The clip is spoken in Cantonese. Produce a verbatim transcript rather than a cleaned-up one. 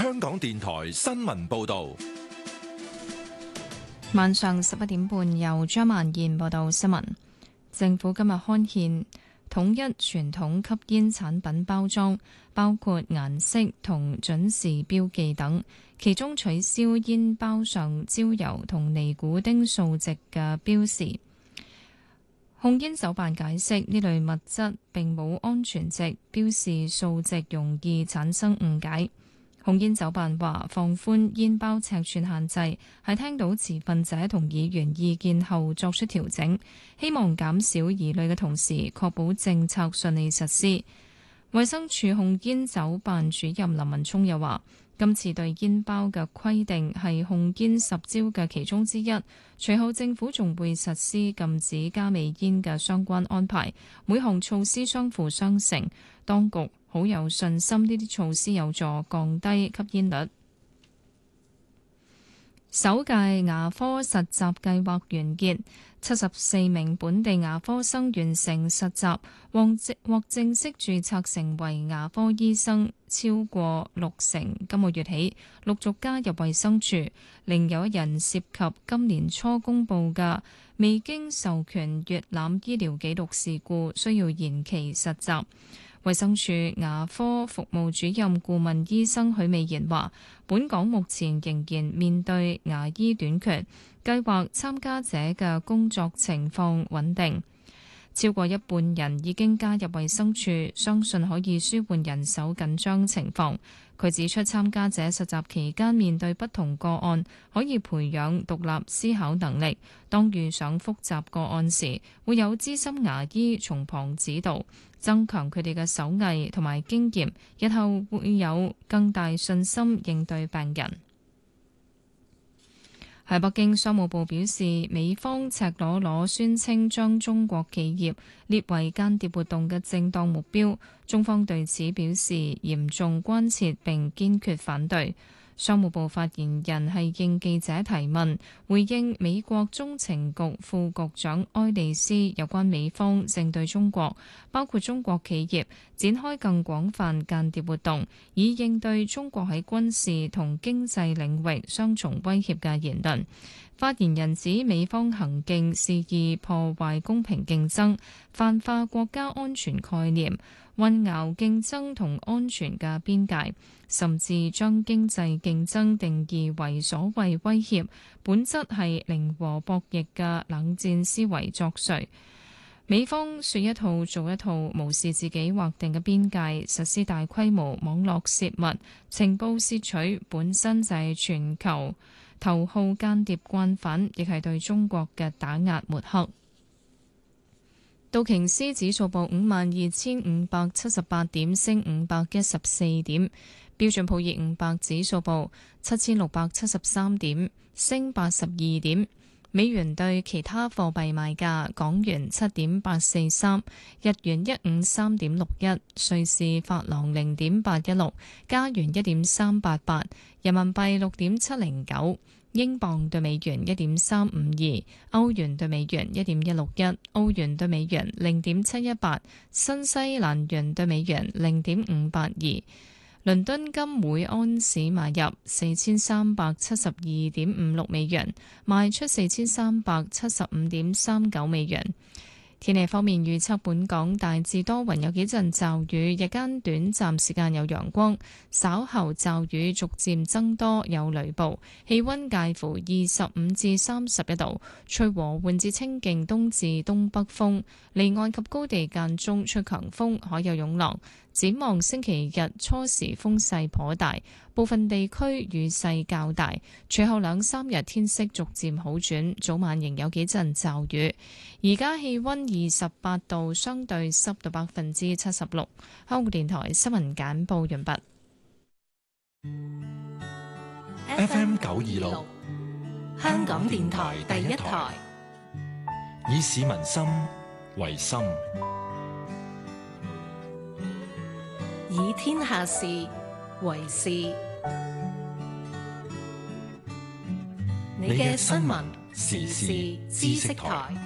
香港電台新聞報道。 晚上十一點半，由張曼燕報道新聞。政府今日刊憲統一傳統吸煙產品包裝，包括顏色同準時標記等，其中取消煙包上焦油同尼古丁數值嘅標示。控煙酒辦解釋呢類物質並冇安全值，標示數值容易產生誤解。控煙酒辦話放寬煙包尺寸限制，係聽到持份者同議員意見後作出調整，希望減少疑慮嘅同時，確保政策順利實施。衛生署控煙酒辦主任林文聰又話，今次對煙包嘅規定係控煙十招嘅其中之一，隨後政府仲會實施禁止加味煙嘅相關安排，每項措施相輔相成，當局好有信心呢啲措施有助降低吸煙率。首屆牙科實習計劃完結，七十四名本地牙科生完成實習，獲正式註冊成為牙科醫生，超過六成今個月起陸續加入衛生署，另有一人涉及今年初公佈嘅未經授權閱覽醫療記錄事故，需要延期實習。衛生署牙科服務主任顧問醫生許美賢話，本港目前仍然面對牙醫短缺，計劃參加者嘅工作情況穩定，超過一半人已經加入衛生署，相信可以舒緩人手緊張情況。佢指出，參加者實習期間面對不同個案，可以培養獨立思考能力。當遇上複雜個案時，會有資深牙醫從旁指導，增強佢哋嘅手藝同埋經驗，日後會有更大信心應對病人。喺北京，商務部表示，美方赤裸裸宣稱將中國企業列為間諜活動嘅正當目標，中方對此表示嚴重關切並堅決反對。商務部發言人係應記者提問，回應美國中情局副局長埃利斯有關美方正對中國，包括中國企業，展開更廣泛間諜活動，以應對中國喺軍事同經濟領域雙重威脅嘅言論。發言人指美方行徑肆意破壞公平競爭，泛化國家安全概念，混淆競爭同安全嘅邊界，甚至將經濟競爭定義為所謂威脅，本質係零和博弈嘅冷戰思維作祟。美方說一套做一套，無視自己劃定嘅邊界，實施大規模網絡泄密、情報竊取，本身就係全球頭號間諜慣犯，亦係對中國嘅打壓抹黑。道瓊斯指數報五萬二千五百七十八點，升五百一十四點。標準普爾五百指數報七千六百七十三點，升八十二點。美元對其他貨幣賣價：港元七點八四三，日元一五三點六一，瑞士法郎零點八一六，加元一點三八八，人民幣六點七零九，英鎊對美元一點三五二，歐元對美元一點一六一，澳元對美元零點七一八，新西蘭元對美元零點五八二。倫敦金每安士買入四千三百七十二點五六美元，賣出四千三百七十五點三九美元。天氣方面預測，本港大致多雲，有幾陣驟雨，日間短暫時間有陽光，稍後驟雨逐漸增多，有雷暴。氣溫介乎二十五至三十一度，吹和緩至清勁東至東北風，離岸及高地間中吹強風，海有湧浪。展望星期日初時風勢頗大，部分地區雨勢較大。隨後兩三日天色逐漸好轉，早晚仍有幾陣驟雨。而家氣溫二十八度，相對濕度百分之七十六。香港電台新聞簡報完畢。 F M 九二六， 香港電台第一台， 以市民心為心， 以天下事為事。你嘅新聞時事知識台。